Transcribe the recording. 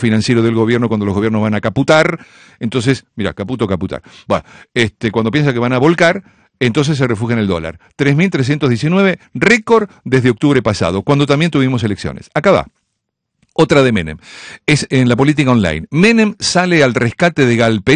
financiero del gobierno cuando los gobiernos van a caputar. Entonces, mira, caputar. Bueno, cuando piensa que van a volcar, entonces se refugia en el dólar. 3.319, récord desde octubre pasado, cuando también tuvimos elecciones. Acá va. Otra de Menem. Es en la política online. Menem sale al rescate de Galperín